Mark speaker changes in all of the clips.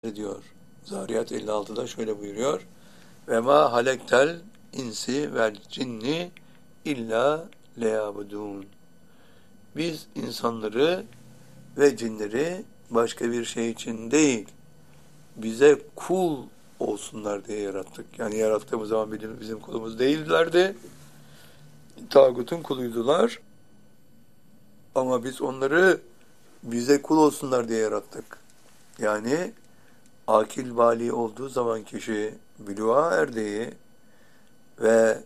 Speaker 1: diyor. Zariyat 56'da şöyle buyuruyor. Ve ma halektel insi vel cinni illa leyabudun. Biz insanları ve cinleri başka bir şey için değil, bize kul olsunlar diye yarattık. Yani yarattığımız zaman bizim kulumuz değillerdi. Tağutun kuluydular. Ama biz onları bize kul olsunlar diye yarattık. Yani akil bali olduğu zaman kişi buluğa erdiği ve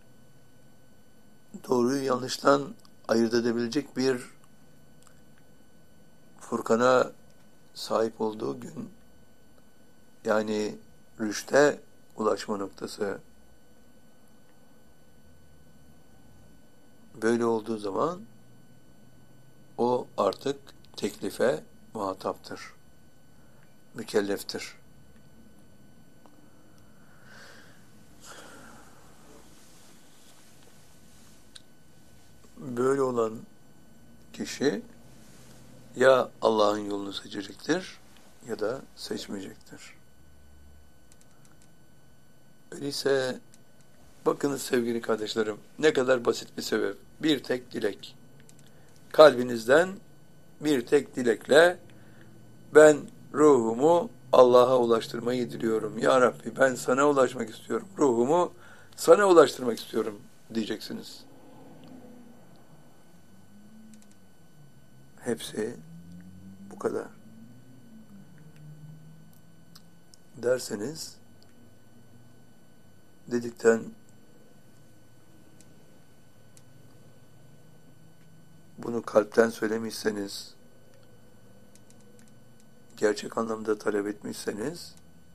Speaker 1: doğruyu yanlıştan ayırt edebilecek bir Furkan'a sahip olduğu gün, yani rüşte ulaşma noktası, böyle olduğu zaman o artık teklife muhataptır, mükelleftir. Böyle olan kişi ya Allah'ın yolunu seçecektir ya da seçmeyecektir. Öyleyse bakınız sevgili kardeşlerim, ne kadar basit bir sebep. Bir tek dilek. Kalbinizden bir tek dilekle ben ruhumu Allah'a ulaştırmayı diliyorum. Ya Rabbi, ben sana ulaşmak istiyorum. Ruhumu sana ulaştırmak istiyorum diyeceksiniz. Hepsi bu kadar. Derseniz, dedikten bunu kalpten söylemişseniz, gerçek anlamda talep etmişseniz,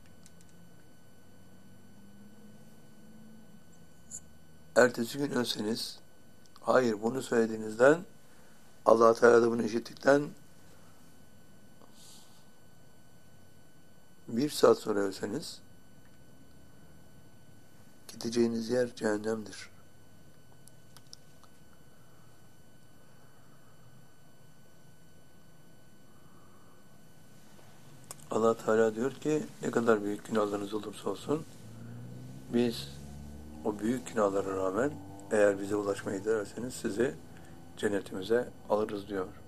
Speaker 1: ertesi gün ölseniz, hayır bunu söylediğinizden, Allah Teala da bunu işittikten 1 saat sonra ölseniz, gideceğiniz yer cehennemdir. Allah Teala diyor ki, ne kadar büyük günahlarınız olursa olsun, biz o büyük günahlara rağmen eğer bize ulaşmayı dilerseniz sizi cennetimize alırız diyor.